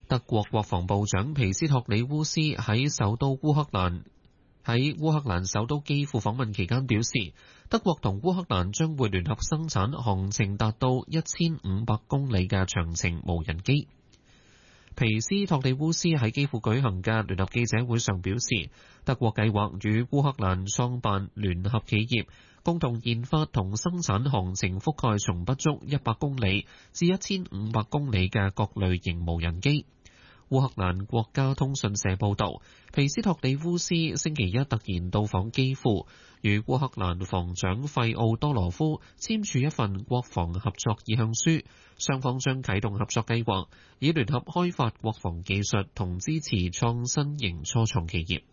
德國國防部長皮斯托里烏斯喺烏克蘭首都基輔訪問期間表示，德國同烏克蘭將會聯合生產航程達到1500公里嘅長程無人機。皮斯托里烏斯喺基輔舉行嘅聯合記者會上表示，德國計劃與烏克蘭創辦聯合企業，共同研發同生產航程覆蓋從不足100公里至1500公里嘅各類型無人機。烏克蘭國家通訊社報導，皮斯托里烏斯星期一突然到訪基輔，與烏克蘭防長費奧多羅夫簽署一份國防合作意向書，雙方將啟動合作計劃，以聯合開發國防技術同支持創新型初創企業。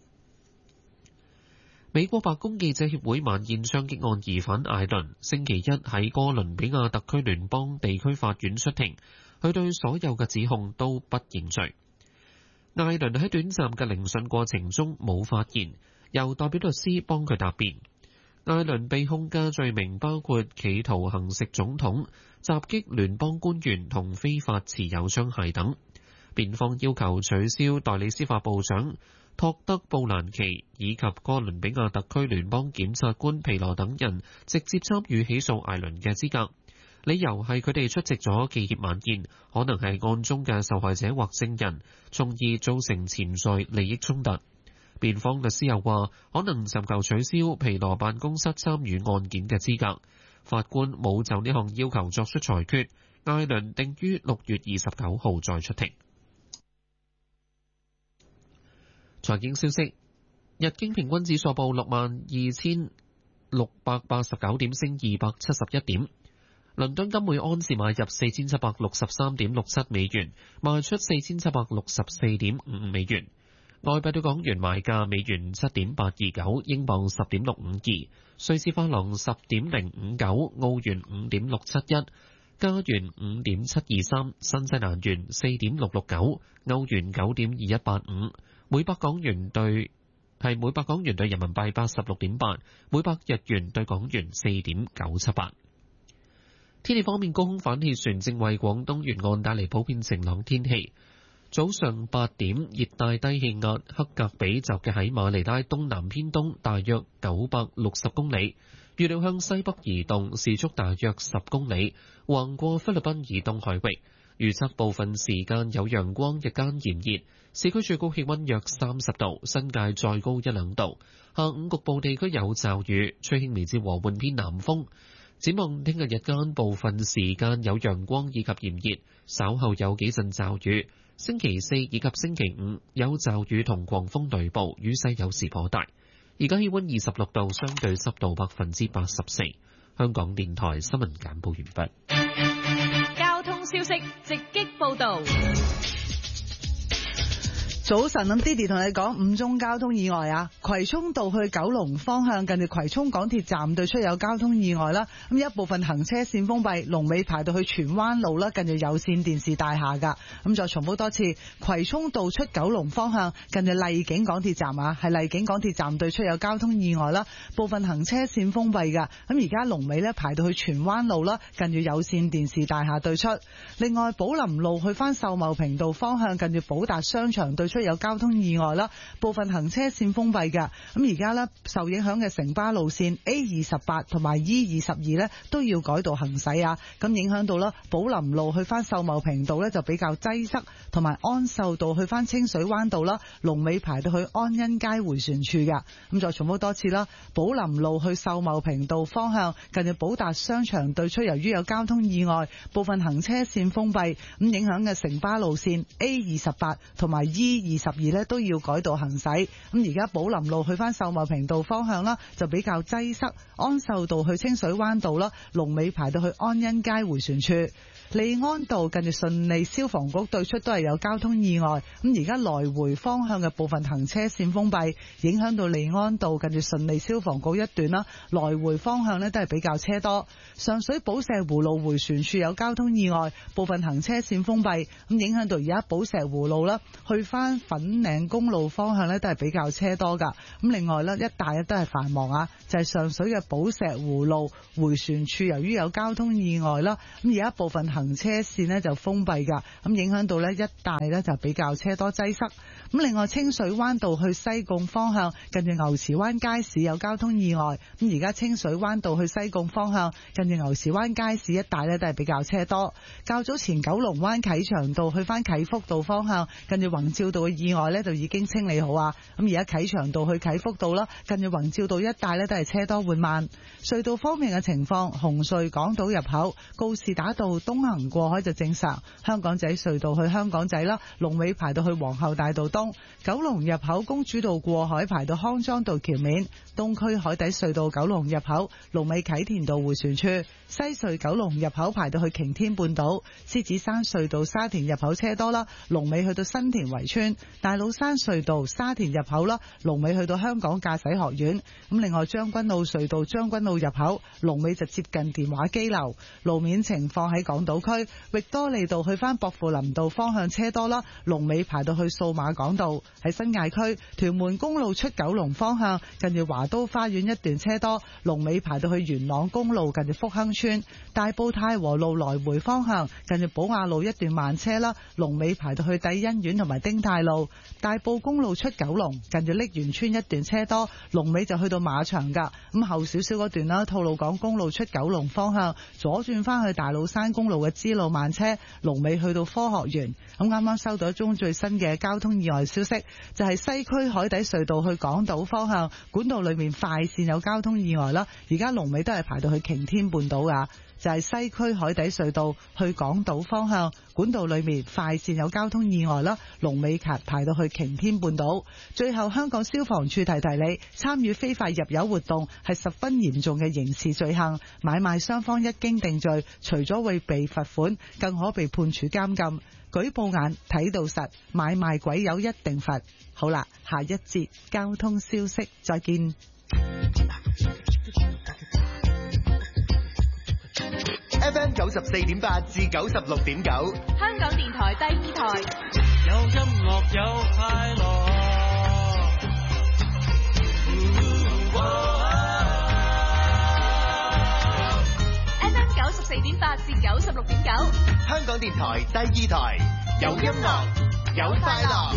美國白宮記者協會晚宴槍擊案疑犯艾倫星期一喺哥倫比亞特區聯邦地區法院出庭，佢對所有嘅指控都不認罪。艾倫喺短暫嘅聆訊過程中冇發言，由代表律師幫佢答辯。艾倫被控嘅罪名包括企圖行刺總統、襲擊聯邦官員同非法持有槍械等。辯方要求取消代理司法部長托德布蘭奇以及哥倫比亞特區聯邦檢察官皮羅等人直接參與起訴艾倫嘅資格，理由係佢哋出席咗記協晚宴，可能係案中嘅受害者或證人，從而造成潛在利益衝突。辯方律師又話，可能尋求取消皮羅辦公室參與案件嘅資格。法官冇就呢項要求作出裁決。艾倫定於6月29號再出庭。財經消息：日經平均指數報62,689點，升271點。倫敦金每盎司買入4763.67美元，賣出4764.55美元。外幣對港元買價：美元7.829，英鎊10.652，瑞士法郎10.059，澳元5.671，加元5.723，新西蘭元4.669，歐元9.2185。每百港元對人民幣86.8，每百日元對港元4.978。天氣方面，高空反氣旋正為廣東沿岸帶嚟普遍晴朗天氣。早上8點，熱帶低氣壓克格比集結喺馬尼拉東南偏東大約960公里，預料向西北移動，時速大約10公里，橫過菲律賓以東海域。預測部分時間有陽光，日間炎熱，市區最高氣溫約30度，新界再高1-2度。下午局部地區有驟雨，吹輕微至和緩偏南風。展望聽日日間部分時間有陽光以及炎熱，稍後有幾陣驟雨。星期四以及星期五有驟雨同狂風雷暴，雨勢有時頗大。而家氣溫26度，相對濕度84%。香港電台新聞簡報完畢。 交通消息直擊報道。 早晨，咁 Didi 同你講5宗交通意外啊！葵涌道去九龍方向，近住葵涌港鐵站對出有交通意外啦。咁一部分行車線封閉，龍尾排到去荃灣路啦，近住有線電視大廈噶。咁再重複多次，葵涌道出九龍方向，近住荔景港鐵站啊，係荔景港鐵站對出有交通意外啦，部分行車線封閉噶。咁而家龍尾咧排到去荃灣路啦，近住有線電視大廈對出。另外，寶林路去翻秀茂坪道方向，近住寶達商場對出有交通意外啦，部分行車線封閉嘅。咁而家咧受影響嘅城巴路線 A28 同埋 E22 咧都要改道行駛啊。咁影響到啦，寶林路去翻秀茂坪道咧就比較擠塞，同埋安秀道去翻清水灣道啦，龍尾排到去安欣街迴旋處嘅。咁再重複多次啦，寶林路去秀茂坪道方向，近住寶達商場對出，由於有交通意外，部分行車線封閉，咁影響嘅城巴路線 A28 同埋 E22咧都要改道行駛。咁而家寶林路去翻秀茂坪道方向啦，就比較擠塞，安秀道去清水灣道啦，龍尾排到去安欣街迴旋處。利安道近住順利消防局對出都係有交通意外，咁而家來回方向嘅部分行車線封閉，影響到利安道近住順利消防局一段啦，來回方向呢都係比較車多。上水寶石湖路迴旋處有交通意外，部分行車線封閉，咁影響到而家寶石湖路啦，去翻粉嶺公路方向呢都係比較車多噶。咁另外呢，一帶都係繁忙啊，就係上水嘅寶石湖路迴旋處，由於有交通意外啦，咁而家部分行行車線呢就封閉㗎，咁影響到呢一帶呢就比較車多擠塞。咁另外清水灣道去西貢方向近住牛池灣街市有交通意外，咁而家清水灣道去西貢方向近住牛池灣街市一帶呢都係比較車多。較早前九龍灣啟祥道去翻啟福道方向近住宏照道嘅意外呢就已經清理好啊，咁而家啟祥道去啟福道啦，近住宏照道一帶呢都係車多緩慢。隧道方面嘅情況，紅隧港島入口告士打道東行過海就正常，香港仔隧道去香港仔啦，龍尾排到去皇后大道東，九龍入口公主道過海排到康莊道橋面，東區海底隧道九龍入口龍尾啟田道迴旋處，西隧九龍入口排到去擎天半島，獅子山隧道沙田入口車多啦，龍尾去到新田圍村，大老山隧道沙田入口啦，龍尾去到香港駕駛學院。咁另外將軍澳隧道將軍澳入口龍尾就接近電話機樓。路面情況喺港島區域多利道去翻薄扶林道方向車多啦，龍尾排到去數碼港道。喺新界區屯門公路出九龍方向近住華都花園一段車多，龍尾排到去元朗公路近住福亨村。大埔太和路來回方向近住寶雅路一段慢車啦，龍尾排到去帝欣苑同埋丁太路。大埔公路出九龍近住瀝源村一段車多，龍尾就去到馬場噶。咁後少少嗰段啦，吐露港公路出九龍方向左轉翻去大老山公路嘅支路慢車，龍尾去到科學園。咁啱啱收到一宗最新嘅交通意外消息，就係西區海底隧道去港島方向管道裏面快線有交通意外啦，而家龍尾都係排到去擎天半島噶。就係西區海底隧道去港島方向管道裏面快線有交通意外啦，龍尾排到去擎天半島。最後香港消防處提提你，參與非法入油活動係十分嚴重嘅刑事罪行，買賣雙方一經定罪，除咗會被罰款，更可被判處監禁。舉報眼睇到實，買賣鬼友一定罰。好啦，下一節交通消息再見。 FM 94.8至96.9， 香港電台第二台， 有音樂有快樂。 FM 94.8至96.9， 香港電台第二台，有音樂有快樂。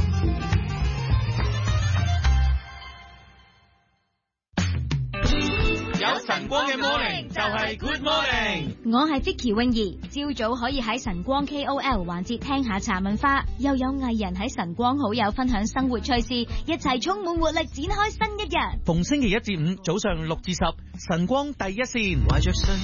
有晨光嘅 morning 就係 good morning。 我係 Vicky 泳兒，朝早可以喺晨光 KOL 環節聽下茶文化，又有藝人喺晨光好友分享生活趣事，一齊充滿活力展開新一日。 逢星期一至五早上6至10，晨光第一線。懷着信